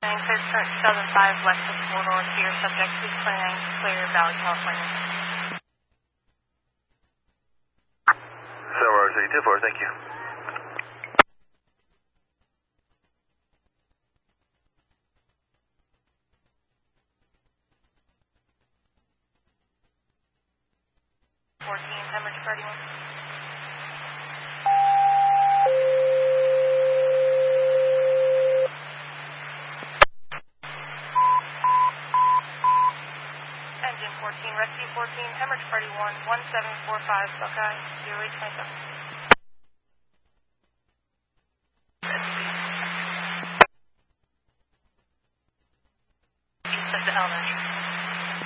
Clear current 2005 Lexus 4-door Sierra subject 629 Clear Valley, California. Silver City 24, thank you. Temperature 31. Engine 14, Rescue 14, Hemorrhage 31, 1745, Buckeye, 0827. East of the helmet.